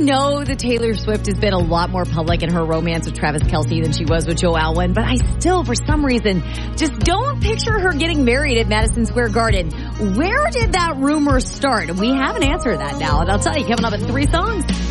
know that Taylor Swift has been a lot more public in her romance with Travis Kelce than she was with Joe Alwyn, but I still, for some reason, just don't picture her getting married at Madison Square Garden. Where did that rumor start? We have an answer to that now, and I'll tell you coming up in 3 songs.